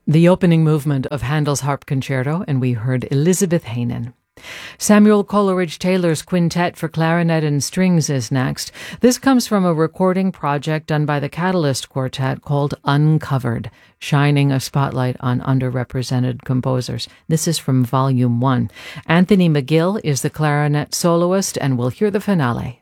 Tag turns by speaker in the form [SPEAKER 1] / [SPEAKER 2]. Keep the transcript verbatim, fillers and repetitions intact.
[SPEAKER 1] the opening movement of Handel's Harp Concerto, and we heard Elizabeth Hanen. Samuel Coleridge-Taylor's Quintet for Clarinet and Strings is next. This comes from a recording project done by the Catalyst Quartet called Uncovered, shining a spotlight on underrepresented composers. This is from Volume one. Anthony McGill is the clarinet soloist, and we'll hear the finale.